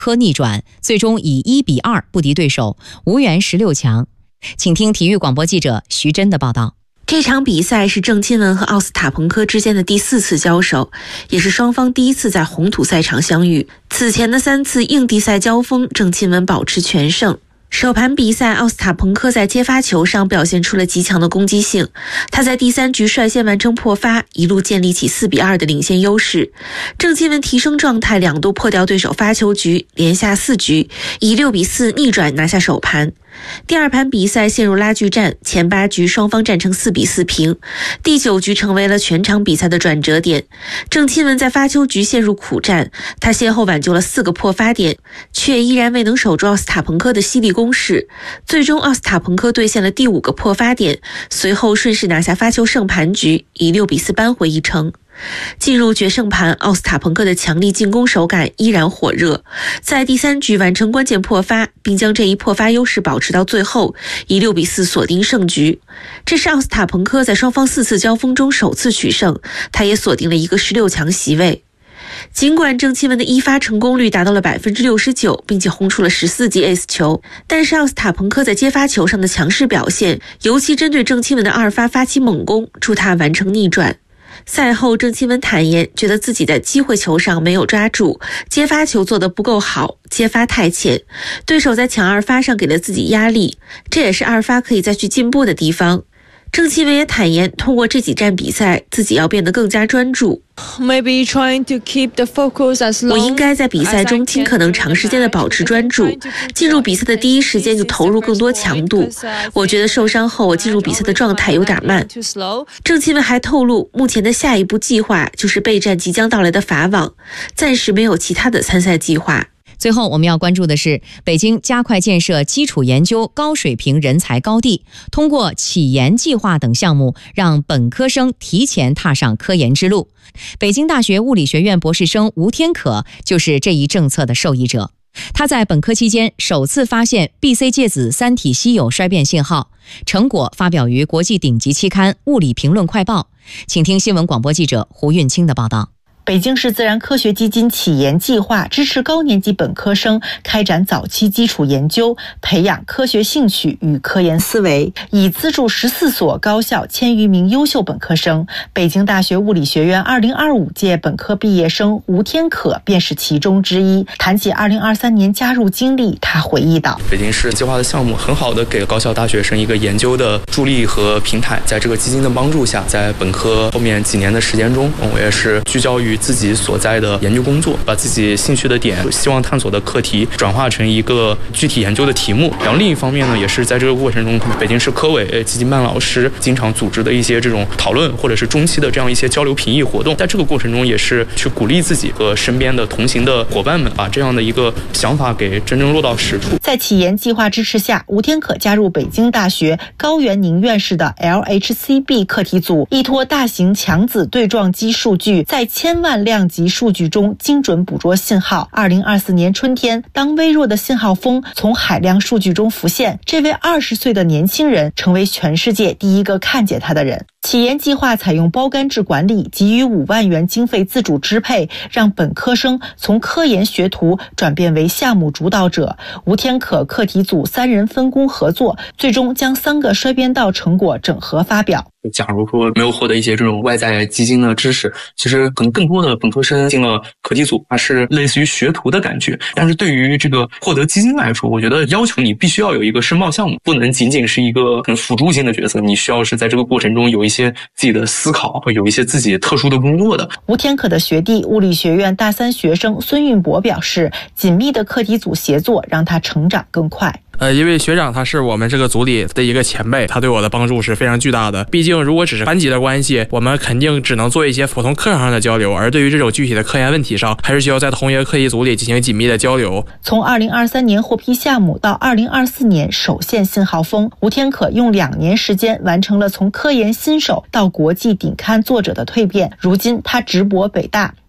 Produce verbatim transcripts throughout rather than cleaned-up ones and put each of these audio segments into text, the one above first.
科逆转，最终以一比二不敌对手，无缘十六强。请听体育广播记者徐真的报道。 这场比赛是郑钦文和奥斯塔彭科之间的第四次交手，也是双方第一次在红土赛场相遇。此前的三次硬地赛交锋，郑钦文保持全胜。首盘比赛，奥斯塔彭科在接发球上表现出了极强的攻击性，他在第三局率先完成破发，一路建立起四比二的领先优势。郑钦文提升状态，两度破掉对手发球局，连下四局，以六比四逆转拿下首盘。第二盘比赛陷入拉锯战，前八局双方战成四比四平，第九局成为了全场比赛的转折点。郑钦文在发球局陷入苦战，他先后挽救了四个破发点，却依然未能守住奥斯塔彭科的犀利攻势。最终奥斯塔彭科兑现了第五个破发点，随后顺势拿下发球胜盘局，以六比四扳回一城。进入决胜盘，奥斯塔彭科的强力进攻手感依然火热，在第三局完成关键破发，并将这一破发优势保持到最后，以六比四锁定胜局。这是奥斯塔彭科在双方四次交锋中首次取胜，他也锁定了一个十六强席位。尽管郑钦文的一发成功率达到了 百分之六十九， 并且轰出了十四记 ace 球，但是奥斯塔彭科在接发球上的强势表现，尤其针对郑钦文的二发发起猛攻，助他完成逆转。赛后，郑钦文坦言，觉得自己在机会球上没有抓住，接发球做得不够好，接发太浅，对手在抢二发上给了自己压力，这也是二发可以再去进步的地方。郑钦文也坦言，通过这几站比赛，自己要变得更加专注。 Maybe trying to keep the focus as long 我应该在比赛中尽可能长时间的保持专注，进入比赛的第一时间就投入更多强度。我觉得受伤后我进入比赛的状态有点慢。郑钦文还透露，目前的下一步计划就是备战即将到来的法网，暂时没有其他的参赛计划。 最后我们要关注的是，北京加快建设基础研究高水平人才高地，通过启研计划等项目，让本科生提前踏上科研之路。北京大学物理学院博士生吴天可就是这一政策的受益者。他在本科期间首次发现 B C 介子三体稀有衰变信号，成果发表于国际顶级期刊《物理评论快报》。请听新闻广播记者胡运清的报道。 北京市自然科学基金启研计划支持高年级本科生开展早期基础研究，培养科学兴趣与科研思维，已资助十四所高校千余名优秀本科生。北京大学物理学院二零二五届本科毕业生吴天可便是其中之一。谈起二零二三年加入经历，他回忆道： 北京市计划的项目很好的给高校大学生一个研究的助力和平台，在这个基金的帮助下，在本科后面几年的时间中，我也是聚焦于自己所在的研究工作，把自己兴趣的点、希望探索的课题转化成一个具体研究的题目。然后另一方面呢，也是在这个过程中，北京市科委季金办老师经常组织的一些这种讨论，或者是中期的这样一些交流评议活动，在这个过程中也是去鼓励自己和身边的同行的伙伴们，把这样的一个想法给真正落到实处。 在启研计划支持下，吴天可加入北京大学高元宁院士的 L H C B 课题组，依托大型强子对撞机数据，在千万量级数据中精准捕捉信号。二零二四年春天，当微弱的信号峰从海量数据中浮现，这位二十岁的年轻人成为全世界第一个看见他的人。启研计划采用包干制管理，给予五万元经费自主支配，让本科生从科研学徒转变为项目主导者。吴天可课题组三人分工合作，最终将三个衰变道成果整合发表。 假如说没有获得一些这种外在基金的支持，其实可能更多的本科生进了课题组，它是类似于学徒的感觉。但是对于这个获得基金来说，我觉得要求你必须要有一个申报项目，不能仅仅是一个很辅助性的角色，你需要是在这个过程中有一些自己的思考，会有一些自己特殊的工作的。 吴天可的学弟物理学院大三学生孙运博表示，紧密的课题组协作让他成长更快。 呃，因为学长他是我们这个组里的一个前辈，他对我的帮助是非常巨大的。毕竟如果只是班级的关系，我们肯定只能做一些普通课堂上的交流，而对于这种具体的科研问题上，还是需要在同一个课题组里进行紧密的交流。 从二零二三年获批项目到二零二四年首现信号峰，吴天可用两年时间完成了从科研新手到国际顶刊作者的蜕变。如今他直博北大，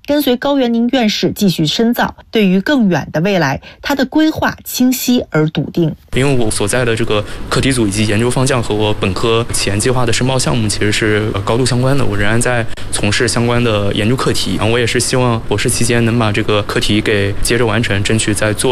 跟随高元宁院士继续深造，对于更远的未来，他的规划清晰而笃定。 因为我所在的这个课题组以及研究方向和我本科起研计划的申报项目其实是高度相关的，我仍然在从事相关的研究课题，然后我也是希望博士期间能把这个课题给接着完成，争取在做